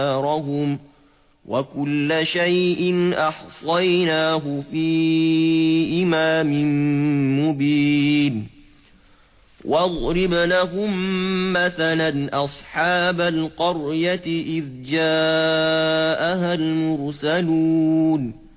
أَخْبَارَهُمْ وَكُلَّ شَيْءٍ أَحْصَيْنَاهُ فِي إِمَامٍ مُّبِينٍ وَاضْرِبْ لَهُم مَّثَلًا أَصْحَابَ الْقَرْيَةِ إِذْ جَاءَهَا الْمُرْسَلُونَ